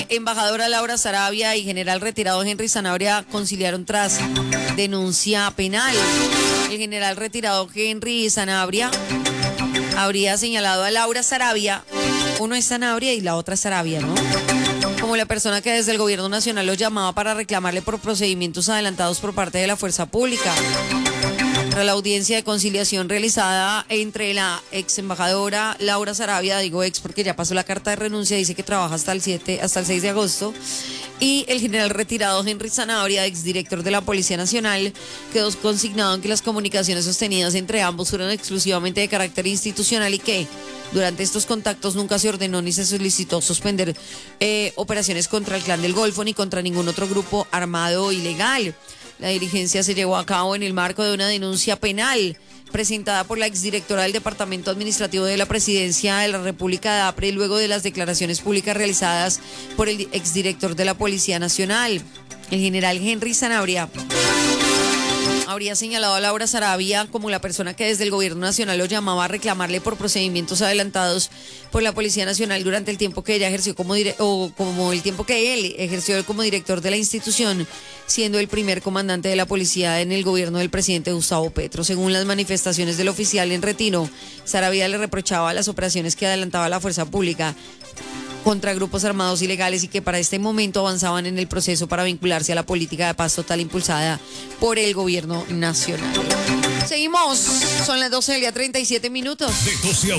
Embajadora Laura Sarabia y general retirado Henry Sanabria conciliaron tras denuncia penal. El general retirado Henry Sanabria habría señalado a Laura Sarabia, uno es Sanabria y la otra es Sarabia, ¿no?, como la persona que desde el gobierno nacional lo llamaba para reclamarle por procedimientos adelantados por parte de la fuerza pública. Tras la audiencia de conciliación realizada entre la ex embajadora Laura Sarabia, digo ex porque ya pasó la carta de renuncia, dice que trabaja hasta el 6 de agosto, y el general retirado Henry Sanabria, exdirector de la Policía Nacional, quedó consignado en que las comunicaciones sostenidas entre ambos fueron exclusivamente de carácter institucional y que durante estos contactos nunca se ordenó ni se solicitó suspender operaciones contra el Clan del Golfo ni contra ningún otro grupo armado ilegal. La diligencia se llevó a cabo en el marco de una denuncia penal presentada por la exdirectora del Departamento Administrativo de la Presidencia de la República de APRE luego de las declaraciones públicas realizadas por el exdirector de la Policía Nacional. El general Henry Sanabria habría señalado a Laura Sarabia como la persona que desde el gobierno nacional lo llamaba a reclamarle por procedimientos adelantados por la Policía Nacional durante el tiempo que ella ejerció como el tiempo que él ejerció como director de la institución, siendo el primer comandante de la policía en el gobierno del presidente Gustavo Petro. Según las manifestaciones del oficial en retiro, Sarabia le reprochaba las operaciones que adelantaba la fuerza pública contra grupos armados ilegales y que para este momento avanzaban en el proceso para vincularse a la política de paz total impulsada por el gobierno nacional. Seguimos, son las 12:37.